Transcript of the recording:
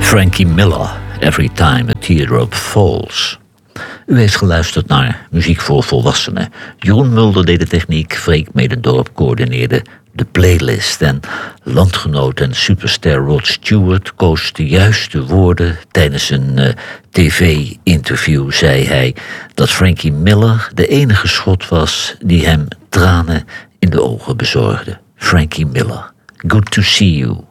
Frankie Miller, Every Time a Teardrop Falls. U heeft geluisterd naar Muziek voor Volwassenen. Jeroen Mulder deed de techniek, Freek Medendorp coördineerde de playlist. En landgenoot en superster Rod Stewart koos de juiste woorden. Tijdens een tv-interview zei hij dat Frankie Miller de enige schot was die hem tranen in de ogen bezorgde. Frankie Miller, good to see you.